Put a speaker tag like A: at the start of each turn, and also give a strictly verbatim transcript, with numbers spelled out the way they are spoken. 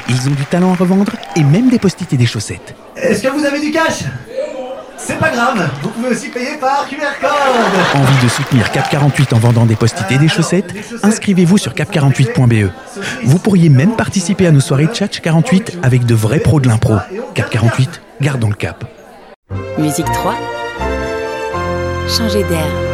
A: Ils ont du talent à revendre et même des post-it et des chaussettes.
B: Est-ce que vous avez du cash ? C'est pas grave, vous pouvez aussi payer par Q R code.
A: Envie de soutenir Cap quarante-huit en vendant des post-it et des chaussettes ? Inscrivez-vous sur cap quarante-huit point b e. Vous pourriez même participer à nos soirées Tchatch quarante-huit avec de vrais pros de l'impro. Cap quarante-huit, gardons le cap.
C: Musique trois. Changer d'air.